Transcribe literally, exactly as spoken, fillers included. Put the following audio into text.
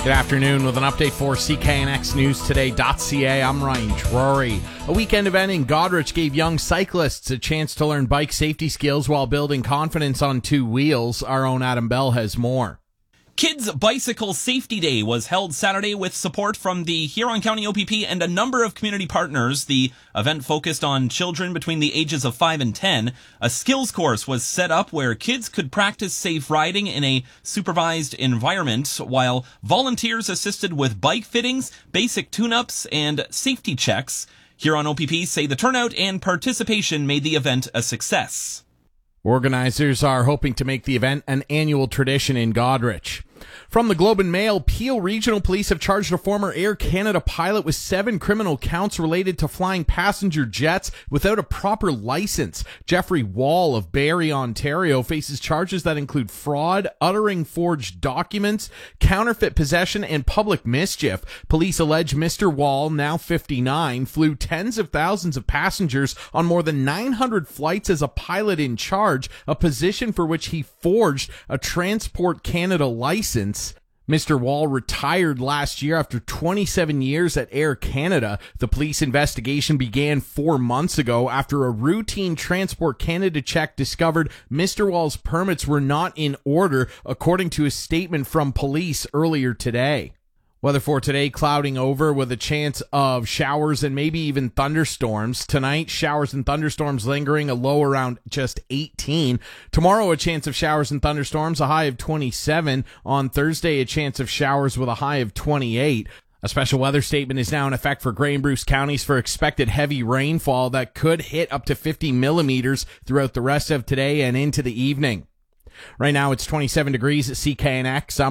Good afternoon with an update for C K N X News Today dot C A. I'm Ryan Drury. A weekend event in Goderich gave young cyclists a chance to learn bike safety skills while building confidence on two wheels. Our own Adam Bell has more. Kids Bicycle Safety Day was held Saturday with support from the Huron County O P P and a number of community partners. The event focused on children between the ages of five and ten. A skills course was set up where kids could practice safe riding in a supervised environment, while volunteers assisted with bike fittings, basic tune-ups, and safety checks. Huron O P P say the turnout and participation made the event a success. Organizers are hoping to make the event an annual tradition in Goderich. From the Globe and Mail, Peel Regional Police have charged a former Air Canada pilot with seven criminal counts related to flying passenger jets without a proper license. Jeffrey Wall of Barrie, Ontario, faces charges that include fraud, uttering forged documents, counterfeit possession, and public mischief. Police allege Mister Wall, now fifty-nine, flew tens of thousands of passengers on more than nine hundred flights as a pilot in charge, a position for which he forged a Transport Canada license. Mister Wall retired last year after twenty-seven years at Air Canada. The police investigation began four months ago after a routine Transport Canada check discovered Mister Wall's permits were not in order, according to a statement from police earlier today. Weather for today, clouding over with a chance of showers and maybe even thunderstorms. Tonight, showers and thunderstorms lingering, a low around just eighteen. Tomorrow, a chance of showers and thunderstorms, a high of twenty-seven. On Thursday, a chance of showers with a high of twenty-eight. A special weather statement is now in effect for Grey and Bruce counties for expected heavy rainfall that could hit up to fifty millimeters throughout the rest of today and into the evening. Right now, it's twenty-seven degrees at C K N X. I'm